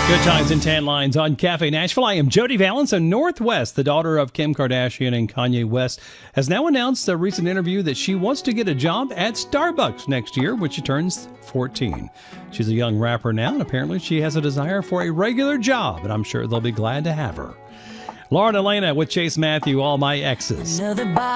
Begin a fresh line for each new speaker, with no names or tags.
Good times and tan lines on Cafe Nashville. I am Jody Valance, and Northwest, the daughter of Kim Kardashian and Kanye West, has now announced a recent interview that she wants to get a job at Starbucks next year when she turns 14. She's a young rapper now, and apparently she has a desire for a regular job, and I'm sure they'll be glad to have her. Lauren Elena with Chase Matthew, All My Exes.